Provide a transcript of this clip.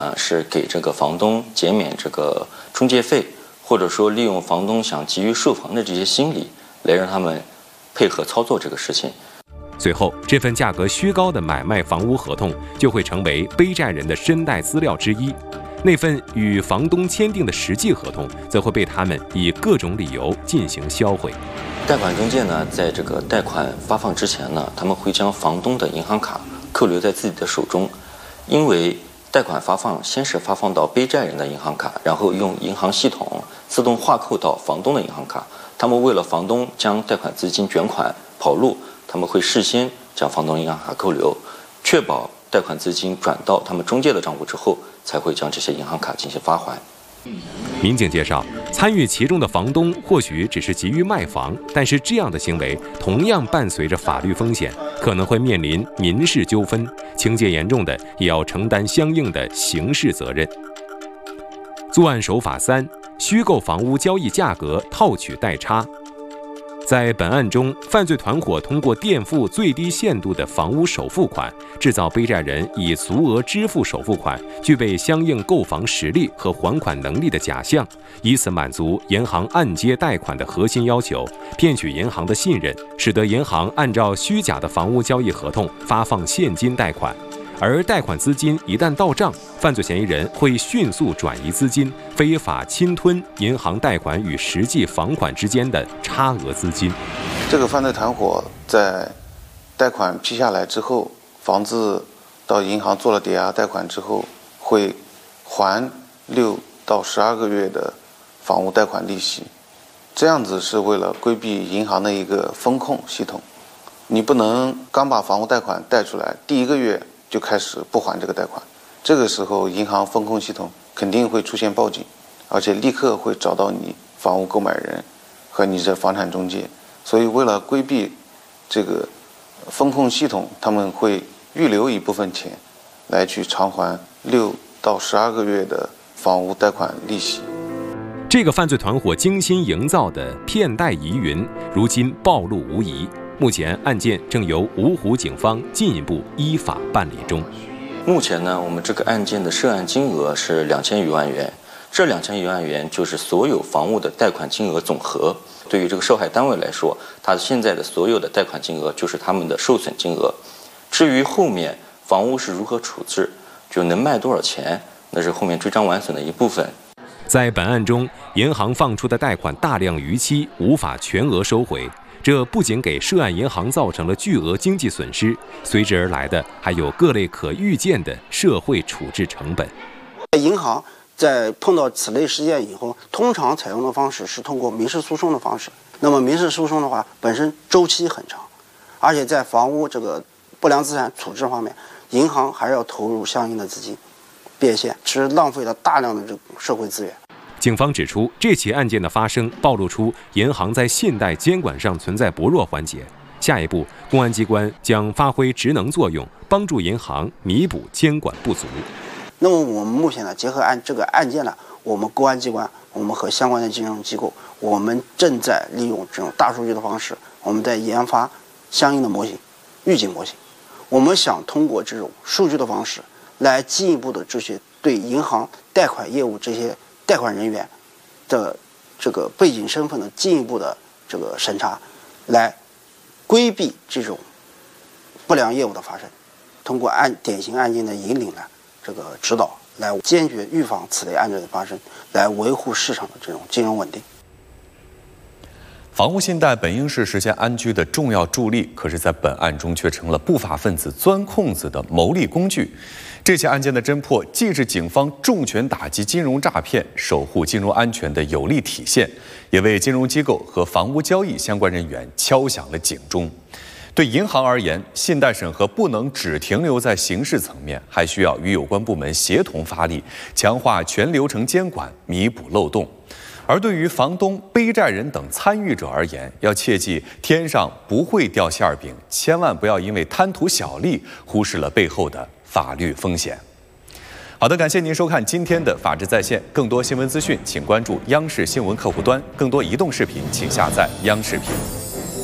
是给这个房东减免这个中介费，或者说利用房东想急于售房的这些心理，来让他们配合操作这个事情。 随后，这份价格虚高的买卖房屋合同就会成为背债人的身贷资料之一。那份与房东签订的实际合同，则会被他们以各种理由进行销毁。 贷款中介呢，在这个贷款发放之前呢，他们会将房东的银行卡扣留在自己的手中，因为贷款发放先是发放到背债人的银行卡，然后用银行系统自动划扣到房东的银行卡。他们为了房东将贷款资金卷款跑路，他们会事先将房东银行卡扣留，确保贷款资金转到他们中介的账户之后，才会将这些银行卡进行发还。 民警介绍，参与其中的房东或许只是急于卖房，但是这样的行为同样伴随着法律风险，可能会面临民事纠纷，情节严重的也要承担相应的刑事责任。作案手法3：虚构房屋交易价格套取代差。在本案中，犯罪团伙通过垫付最低限度的房屋首付款，制造背债人以足额支付首付款、具备相应购房实力和还款能力的假象，以此满足银行按揭贷款的核心要求，骗取银行的信任，使得银行按照虚假的房屋交易合同发放现金贷款。而贷款资金一旦到账，犯罪嫌疑人会迅速转移资金，非法侵吞银行贷款与实际房款之间的差额资金。 这个犯罪团伙在贷款批下来之后，房子到银行做了抵押贷款之后，会还6到12个月的房屋贷款利息。这样子是为了规避银行的一个风控系统。你不能刚把房屋贷款贷出来，第1个月就开始不还这个贷款，这个时候银行风控系统肯定会出现报警，而且立刻会找到你房屋购买人和你这房产中介。所以为了规避这个风控系统，他们会预留一部分钱来去偿还6到12个月的房屋贷款利息。 这个犯罪团伙精心营造的骗贷疑云，如今暴露无遗。目前案件正由芜湖警方进一步依法办理中。 目前呢，我们这个案件的涉案金额是2000余万元，这2000余万元就是所有房屋的贷款金额总和。对于这个受害单位来说，他现在的所有的贷款金额就是他们的受损金额。至于后面房屋是如何处置，就能卖多少钱，那是后面追赃完损的一部分。 在本案中，银行放出的贷款大量逾期，无法全额收回。这不仅给涉案银行造成了巨额经济损失，随之而来的还有各类可预见的社会处置成本。 银行在碰到此类事件以后，通常采用的方式是通过民事诉讼的方式。那么民事诉讼的话，本身周期很长，而且在房屋这个不良资产处置方面，银行还要投入相应的资金变现，其实浪费了大量的这个社会资源。 警方指出，这起案件的发生暴露出银行在信贷监管上存在薄弱环节。下一步，公安机关将发挥职能作用，帮助银行弥补监管不足。 那么我们目前呢，结合这个案件呢，我们公安机关，我们和相关的金融机构，我们正在利用这种大数据的方式，我们在研发相应的模型、预警模型。我们想通过这种数据的方式，来进一步的对银行贷款业务这些贷款人员的这个背景身份的进一步的这个审查，来规避这种不良业务的发生，通过典型案件的引领呢，这个指导，来坚决预防此类案件的发生，来维护市场的这种金融稳定。 房屋信贷本应是实现安居的重要助力，可是在本案中却成了不法分子钻空子的牟利工具。这起案件的侦破，既是警方重拳打击金融诈骗、守护金融安全的有力体现，也为金融机构和房屋交易相关人员敲响了警钟。对银行而言，信贷审核不能只停留在刑事层面，还需要与有关部门协同发力，强化全流程监管，弥补漏洞。而对于房东、背债人等参与者而言，要切记天上不会掉馅饼，千万不要因为贪图小利，忽视了背后的法律风险。好的，感谢您收看今天的《法治在线》，更多新闻资讯，请关注央视新闻客户端，更多移动视频，请下载央视频。